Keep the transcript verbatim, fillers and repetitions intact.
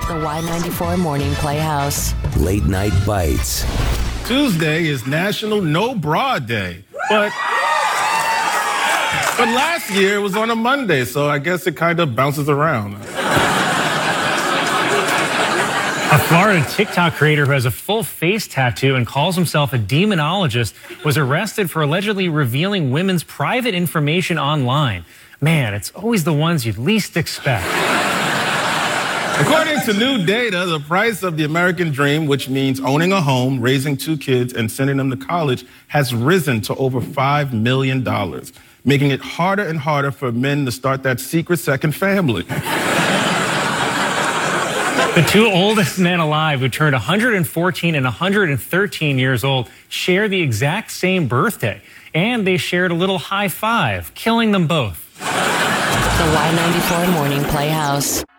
The Y ninety-four Morning Playhouse. Late Night Bites. Tuesday is National No Bra Day, but but last year it was on a Monday, so I guess it kind of bounces around. A Florida TikTok creator who has a full face tattoo and calls himself a demonologist was arrested for allegedly revealing women's private information online. Man, it's always the ones you'd least expect. According to new data, the price of the American dream, which means owning a home, raising two kids, and sending them to college, has risen to over five million dollars, making it harder and harder for men to start that secret second family. The two oldest men alive, who turned one hundred fourteen and one hundred thirteen years old, share the exact same birthday. And they shared a little high five, killing them both. The Y ninety-four Morning Playhouse.